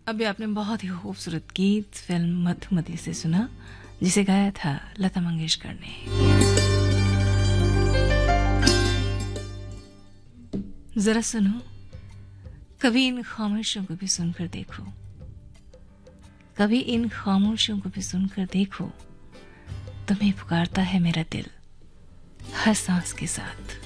अभी आपने बहुत ही खूबसूरत गीत फिल्म मधुमती से सुना, जिसे गाया था लता मंगेशकर ने। जरा सुनो, कभी इन खामोशियों को भी सुनकर देखो, कभी इन खामोशियों को भी सुनकर देखो, तुम्हें पुकारता है मेरा दिल हर सांस के साथ।